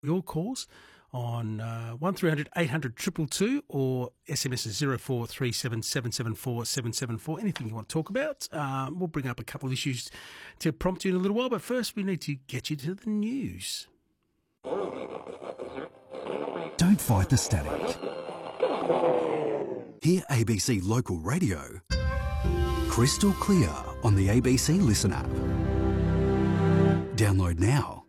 your calls on 1300 800 222 or SMS is 0437 774 774. Anything you want to talk about. We'll bring up a couple of issues to prompt you in a little while, but first we need to get you to the news. Don't fight the static. Hear ABC Local Radio crystal clear on the ABC Listen app. Download now.